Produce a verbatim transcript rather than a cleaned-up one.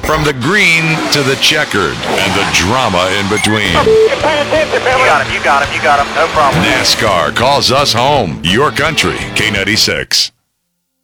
From the green to the checkered and the drama in between. You got him, you got him, you got him. No problem. NASCAR calls us home. Your country, K ninety-six.